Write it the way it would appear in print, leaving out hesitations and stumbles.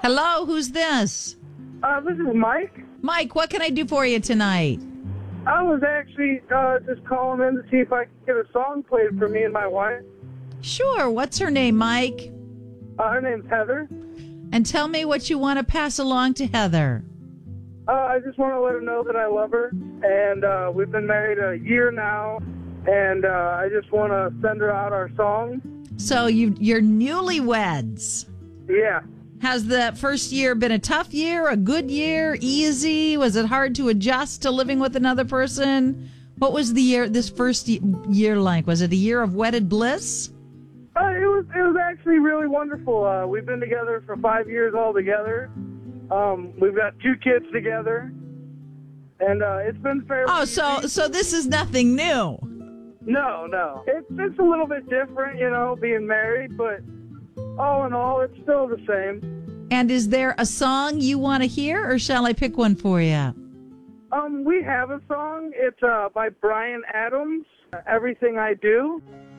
Hello, who's this? This is Mike. Mike, what can I do for you tonight? I was actually just calling in to see if I could get a song played for me and my wife. Sure. What's her name, Mike? Her name's Heather. And tell me what you want to pass along to Heather. I just want to let her know that I love her, and we've been married a year now, and I just want to send her out our song. So you're newlyweds. Yeah. Has the first year been a tough year, a good year, easy? Was it hard to adjust to living with another person? What was this first year like? Was it a year of wedded bliss? It was actually really wonderful. We've been together for 5 years altogether. We've got 2 kids together, and it's been fairly. Oh, so this is nothing new. No. It's a little bit different, being married, but all in all, it's still the same. And is there a song you want to hear, or shall I pick one for you? We have a song. It's by Bryan Adams, Everything I Do.